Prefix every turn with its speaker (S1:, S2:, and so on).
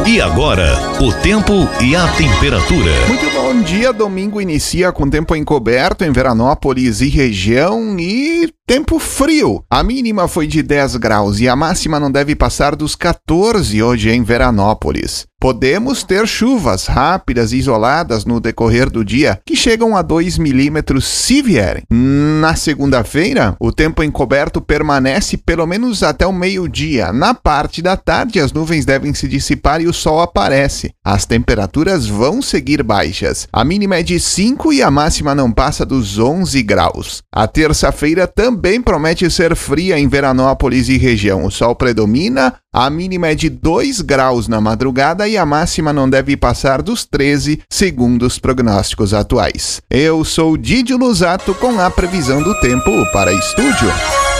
S1: E agora, o tempo e a temperatura.
S2: Muito bom dia, domingo inicia com tempo encoberto em Veranópolis e região e tempo frio. A mínima foi de 10 graus e a máxima não deve passar dos 14 hoje em Veranópolis. Podemos ter chuvas rápidas e isoladas no decorrer do dia, que chegam a 2 milímetros se vierem. Na segunda-feira, o tempo encoberto permanece pelo menos até o meio-dia. Na parte da tarde, as nuvens devem se dissipar e o sol aparece. As temperaturas vão seguir baixas. A mínima é de 5 e a máxima não passa dos 11 graus. A terça-feira também promete ser fria em Veranópolis e região. O sol predomina, a mínima é de 2 graus na madrugada e a máxima não deve passar dos 13, segundo os prognósticos atuais. Eu sou Didio Lusato com a previsão do tempo para Estúdio.